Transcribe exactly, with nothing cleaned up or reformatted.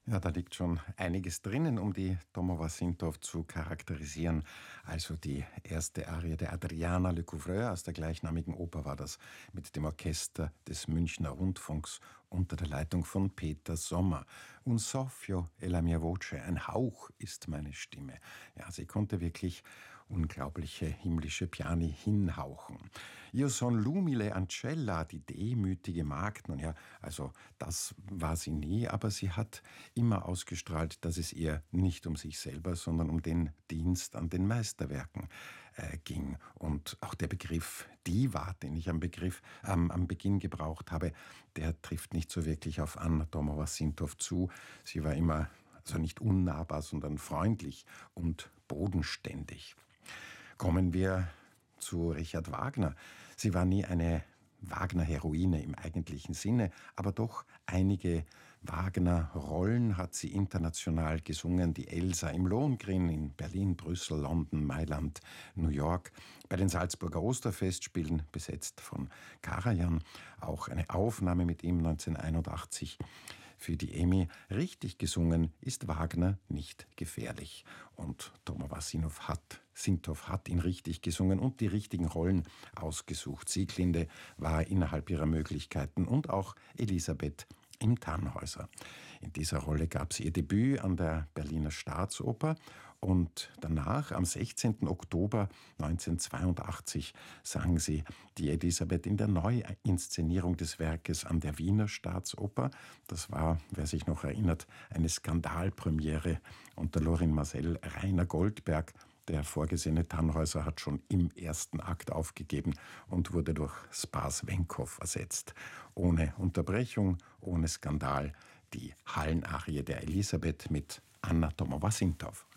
Ja, da liegt schon einiges drinnen, um die Tomowa-Sintow zu charakterisieren. Also die erste Arie der Adriana Lecouvreur aus der gleichnamigen Oper war das mit dem Orchester des Münchner Rundfunks unter der Leitung von Peter Sommer. Un soffio è la mia voce, ein Hauch ist meine Stimme. Ja, sie konnte wirklich unglaubliche himmlische Piani hinhauchen. Io son l'umile ancella, die demütige Magd. Nun ja, also das war sie nie, aber sie hat immer ausgestrahlt, dass es ihr nicht um sich selber, sondern um den Dienst an den Meisterwerken äh, ging. Und auch der Begriff Diva, den ich am, Begriff, ähm, am Beginn gebraucht habe, der trifft nicht so wirklich auf Anna Tomowa-Sintow zu. Sie war immer, also nicht unnahbar, sondern freundlich und bodenständig. Kommen wir zu Richard Wagner. Sie war nie eine Wagner-Heroine im eigentlichen Sinne, aber doch einige Wagner-Rollen hat sie international gesungen. Die Elsa im Lohengrin in Berlin, Brüssel, London, Mailand, New York. Bei den Salzburger Osterfestspielen besetzt von Karajan. Auch eine Aufnahme mit ihm neunzehnhunderteinundachtzig für die EMI. Richtig gesungen ist Wagner nicht gefährlich. Und Tomowa-Sintow hat, Sintow hat ihn richtig gesungen und die richtigen Rollen ausgesucht. Sieglinde war innerhalb ihrer Möglichkeiten und auch Elisabeth im Tannhäuser. In dieser Rolle gab sie ihr Debüt an der Berliner Staatsoper und danach, am sechzehnten Oktober neunzehnhundertzweiundachtzig, sang sie die Elisabeth in der Neuinszenierung des Werkes an der Wiener Staatsoper. Das war, wer sich noch erinnert, eine Skandalpremiere unter Lorin Maazel. Rainer Goldberg, der vorgesehene Tannhäuser, hat schon im ersten Akt aufgegeben und wurde durch Spas Wenkow ersetzt. Ohne Unterbrechung, ohne Skandal, die Hallenarie der Elisabeth mit Anna Tomowa-Sintow.